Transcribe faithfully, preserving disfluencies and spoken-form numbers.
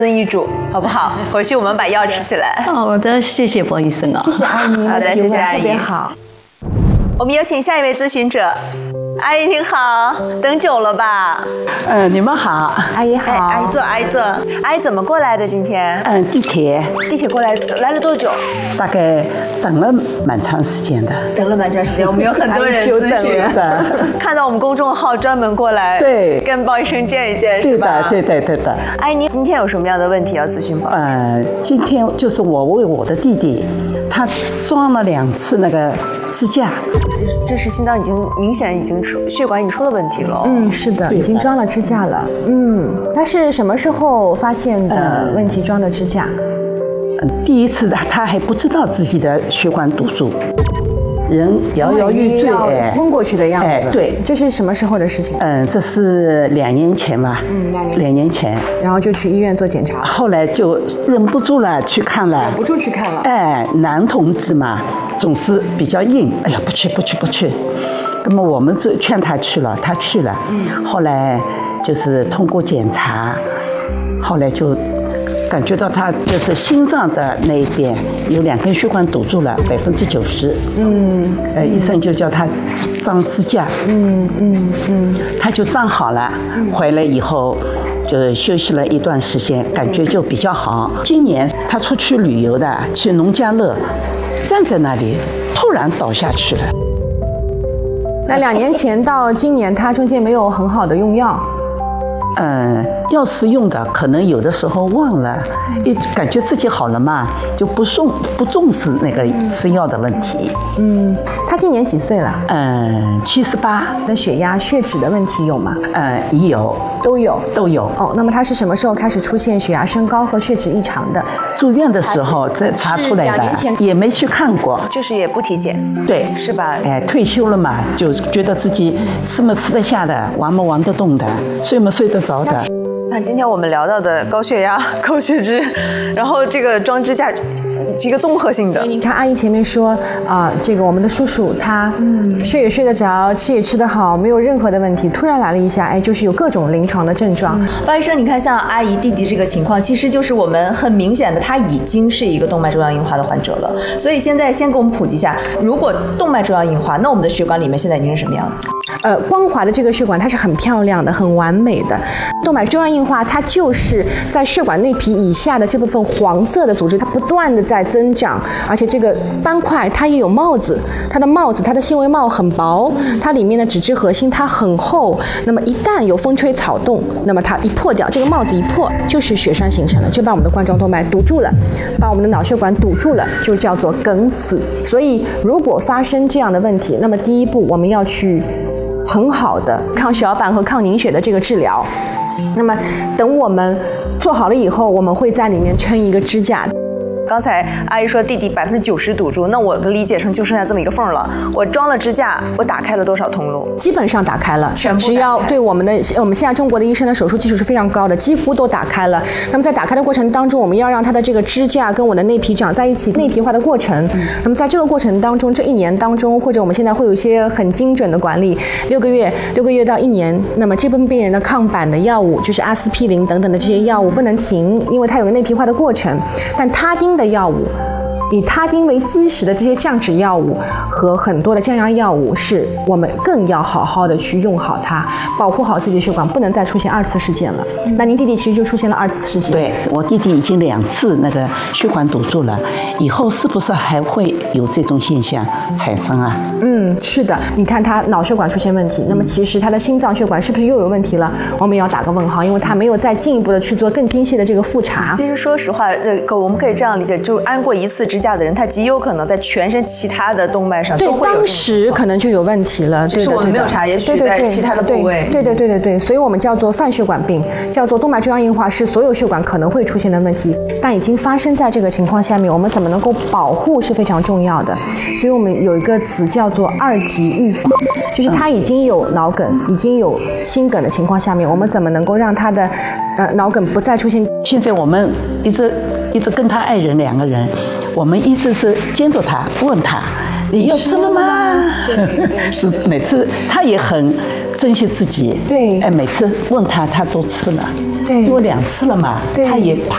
遵医嘱，好不好？回去我们把药吃起来。 好的，谢谢博医生啊。 谢谢阿姨， 好的，谢谢阿姨， 特别好。 我们有请下一位咨询者。阿姨您好，等久了吧？ 嗯、呃，你们好， 阿姨好， 哎、阿姨坐，阿姨坐。阿姨怎么过来的？今天？ 嗯，地铁， 地铁过来，来了多久？ 大概等了蛮长时间的。 等了蛮长时间，我们有很多人咨询，看到我们公众号专门过来， 对， 跟鲍医生见一见，是吧？ 对的，对的，对的。 阿姨，您今天有什么样的问题要咨询吗？ 呃，今天就是我为我的弟弟，他装了两次那个支架。 这是这是心脏已经明显已经出血管已经出了问题了。 嗯，是的，已经装了支架了。嗯，他是什么时候发现的问题装的支架？ 嗯，第一次他他还不知道自己的血管堵住，人摇摇欲坠，哎， 昏过去的样子。 哎，对， 这是什么时候的事情？ 嗯，这是两年前吧。 嗯，两年两年前。 然后就去医院做检查， 后来就忍不住了，去看了。 忍不住去看了。 哎，男同志嘛，总是比较硬。哎呀，不去，不去，不去。那么我们就劝他去了，他去了。嗯。后来就是通过检查，后来就感觉到他就是心脏的那一边有两根血管堵住了，百分之九十。嗯。呃，医生就叫他装支架。嗯嗯嗯。他就装好了，回来以后就休息了一段时间，感觉就比较好。今年他出去旅游的，去农家乐，站在那里突然倒下去了。 那两年前到今年，他中间没有很好的用药。 嗯，药是用的，可能有的时候忘了，一感觉自己好了嘛，就不重不重视那个吃药的问题。 嗯，他今年几岁了？ 嗯，七十八。 那血压、血脂的问题有吗？ 嗯，也有， 都有， 都有。 哦，那么他是什么时候开始出现血压升高和血脂异常的？ 住院的时候再查出来的，也没去看过， 就是也不体检， 对， 是吧？ 哎，退休了嘛，就觉得自己吃没吃得下的，玩没玩得动的，睡没睡得着的。 那今天我们聊到的高血压、高血脂，然后这个装支架，一个综合性的。 你看阿姨前面说啊、呃，这个我们的叔叔他睡也睡得着，吃也吃得好，没有任何的问题。突然来了一下，哎，就是有各种临床的症状。 包医生，你看像阿姨弟弟这个情况，其实就是我们很明显的，他已经是一个动脉粥样硬化的患者了。所以现在先给我们普及一下，如果动脉粥样硬化，那我们的血管里面现在已经是什么样子？ 呃，光滑的这个血管它是很漂亮的、很完美的。动脉粥样硬化它就是在血管内皮以下的这部分黄色的组织，它不断的在增长，而且这个斑块它也有帽子，它的帽子它的纤维帽很薄，它里面的脂质核心它很厚。那么一旦有风吹草动，那么它一破掉，这个帽子一破，就是血栓形成了，就把我们的冠状动脉堵住了，把我们的脑血管堵住了，就叫做梗死。所以如果发生这样的问题，那么第一步我们要去很好的抗血小板和抗凝血的这个治疗。那么等我们做好了以后，我们会在里面撑一个支架。 刚才阿姨说弟弟百分之九十堵住，那我理解成就剩下这么一个缝了。我装了支架，我打开了多少通路？ 基本上打开了， 全部打开。 只要对我们的我们现在中国的医生的手术技术是非常高的，几乎都打开了。那么在打开的过程当中，我们要让它的这个支架跟我的内皮长在一起，内皮化的过程。嗯、那么在这个过程当中，这一年当中，或者我们现在会有一些很精准的管理，六个月、六个月到一年，那么这部分病人的抗版的药物，就是阿司匹林等等的这些药物不能停，因为它有个内皮化的过程。但他汀的药物，以他汀为基石的这些降脂药物和很多的降压药物，是我们更要好好的去用好它，保护好自己的血管，不能再出现二次事件了。嗯、那您弟弟其实就出现了二次事件。 对，我弟弟已经两次那个血管堵住了，以后是不是还会有这种现象产生啊？ 嗯，是的。你看他脑血管出现问题，那么其实他的心脏血管是不是又有问题了？我们要打个问号，因为他没有再进一步的去做更精细的这个复查。 其实说实话，呃，我们可以这样理解，就安过一次支架的人，他极有可能在全身其他的动脉上都会有这种情况。 对，当时可能就有问题了， 只是我们没有查，也许在其他的部位。 对对对对对，所以我们叫做泛血管病，叫做动脉粥样硬化，是所有血管可能会出现的问题，但已经发生在这个情况下面，我们怎么能够保护是非常重要的。所以我们有一个词叫做二级预防，就是他已经有脑梗、已经有心梗的情况下面，我们怎么能够让他的呃脑梗不再出现？ 现在我们一直一直跟他爱人两个人，我们一直是监督他，问他你要吃了吗？是每次他也很珍惜自己， 对， 哎，每次问他他都吃了， 对， 因为两次了嘛，他也怕